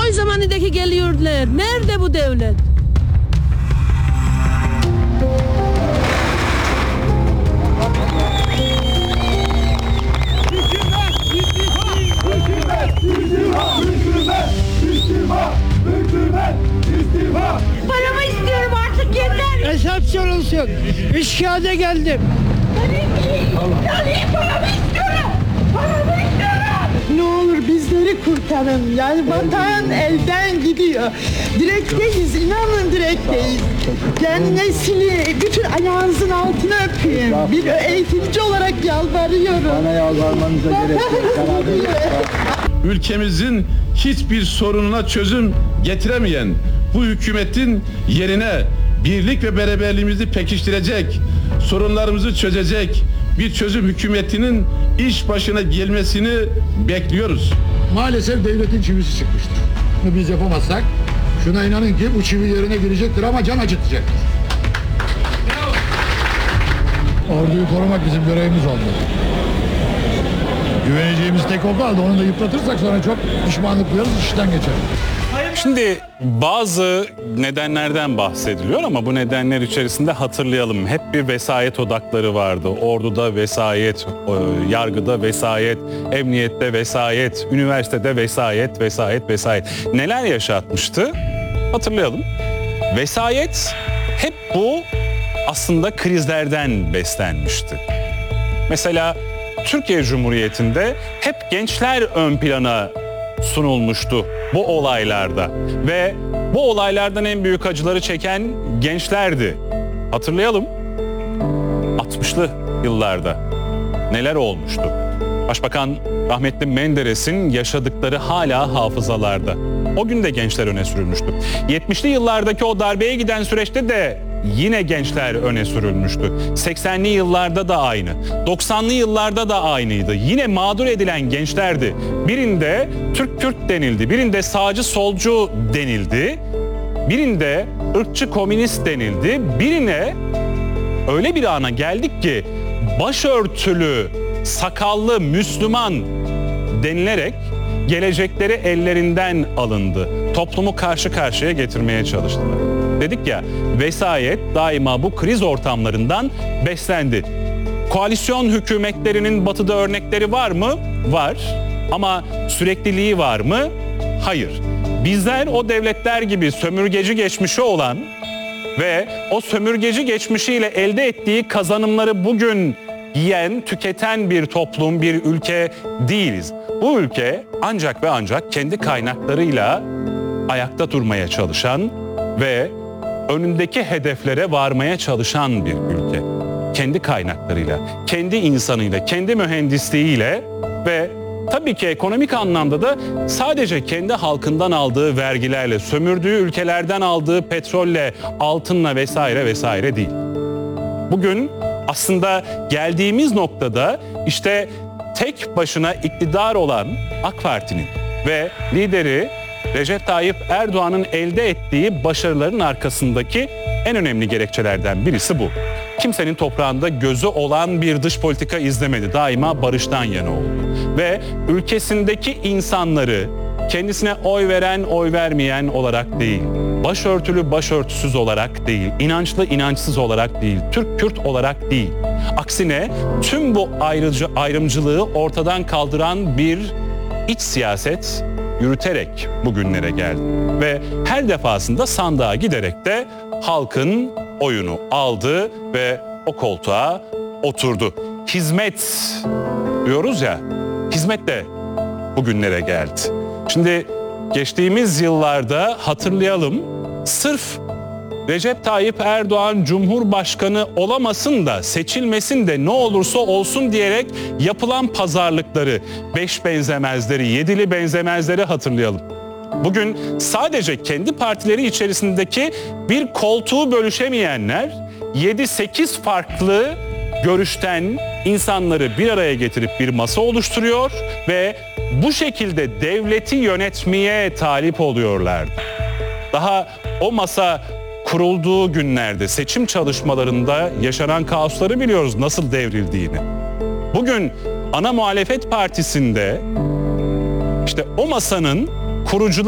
Noy zamanındaki geliyorlar. Nerede bu devlet? Paramı istiyorum artık, yeter. Hesap sorulsun. İşkâde geldim. Paramı istiyorum. Paramı istiyorum. Ne olur bizleri kurtarın. Yani vatan elden gidiyor. Direkteyiz, inanın direkteyiz. Yani nesli, bütün ayağınızın altına öpeyim. Bir eğitimci olarak yalvarıyorum. Bana yalvarmanıza gerek yok. Ülkemizin hiçbir sorununa çözüm getiremeyen bu hükümetin yerine birlik ve beraberliğimizi pekiştirecek, sorunlarımızı çözecek bir çözüm hükümetinin iş başına gelmesini bekliyoruz. Maalesef devletin çivisi çıkmıştır. Bunu biz yapamazsak şuna inanın ki bu çivi yerine girecektir ama can acıtacaktır. Orduyu korumak bizim görevimiz olmalı. Güveneceğimiz tek o kaldı. Onu da yıpratırsak sonra çok pişmanlık duyarız, işten geçer. Şimdi bazı nedenlerden bahsediliyor ama bu nedenler içerisinde hatırlayalım. Hep bir vesayet odakları vardı. Orduda vesayet, yargıda vesayet, emniyette vesayet, üniversitede vesayet. Neler yaşatmıştı? Hatırlayalım. Vesayet hep bu aslında krizlerden beslenmişti. Mesela Türkiye Cumhuriyeti'nde hep gençler ön plana sunulmuştu bu olaylarda ve bu olaylardan en büyük acıları çeken gençlerdi. Hatırlayalım, 60'lı yıllarda neler olmuştu? Başbakan rahmetli Menderes'in yaşadıkları hala hafızalarda. O gün de gençler öne sürülmüştü. 70'li yıllardaki o darbeye giden süreçte de yine gençler öne sürülmüştü. 80'li yıllarda da aynı. 90'lı yıllarda da aynıydı. Yine mağdur edilen gençlerdi. Birinde Türk-Kürt denildi. Birinde sağcı-solcu denildi. Birinde ırkçı-komünist denildi. Birine öyle bir ana geldik ki başörtülü, sakallı Müslüman denilerek gelecekleri ellerinden alındı. Toplumu karşı karşıya getirmeye çalıştılar. Dedik ya, vesayet daima bu kriz ortamlarından beslendi. Koalisyon hükümetlerinin batıda örnekleri var mı? Var. Ama sürekliliği var mı? Hayır. Bizler o devletler gibi sömürgeci geçmişi olan ve o sömürgeci geçmişiyle elde ettiği kazanımları bugün yiyen, tüketen bir toplum, bir ülke değiliz. Bu ülke ancak ve ancak kendi kaynaklarıyla ayakta durmaya çalışan ve önündeki hedeflere varmaya çalışan bir ülke. Kendi kaynaklarıyla, kendi insanıyla, kendi mühendisliğiyle ve tabii ki ekonomik anlamda da sadece kendi halkından aldığı vergilerle, sömürdüğü ülkelerden aldığı petrolle, altınla vesaire değil. Bugün aslında geldiğimiz noktada işte tek başına iktidar olan AK Parti'nin ve lideri Recep Tayyip Erdoğan'ın elde ettiği başarıların arkasındaki en önemli gerekçelerden birisi bu. Kimsenin toprağında gözü olan bir dış politika izlemedi. Daima barıştan yana oldu. Ve ülkesindeki insanları kendisine oy veren, oy vermeyen olarak değil, başörtülü, başörtüsüz olarak değil, inançlı, inançsız olarak değil, Türk-Kürt olarak değil. Aksine tüm bu ayrımcılığı ortadan kaldıran bir iç siyaset yürüterek bugünlere geldi. Ve her defasında sandığa giderek de halkın oyunu aldı ve o koltuğa oturdu. Hizmet diyoruz ya, hizmet de bugünlere geldi. Şimdi geçtiğimiz yıllarda hatırlayalım, sırf Recep Tayyip Erdoğan Cumhurbaşkanı olamasın da seçilmesin de ne olursa olsun diyerek yapılan pazarlıkları, 5 benzemezleri, 7'li benzemezleri hatırlayalım. Bugün sadece kendi partileri içerisindeki bir koltuğu bölüşemeyenler 7-8 farklı görüşten insanları bir araya getirip bir masa oluşturuyor ve bu şekilde devleti yönetmeye talip oluyorlardı. Daha o masa kurulduğu günlerde seçim çalışmalarında yaşanan kaosları biliyoruz nasıl devrildiğini. Bugün ana muhalefet partisinde işte o masanın kurucuları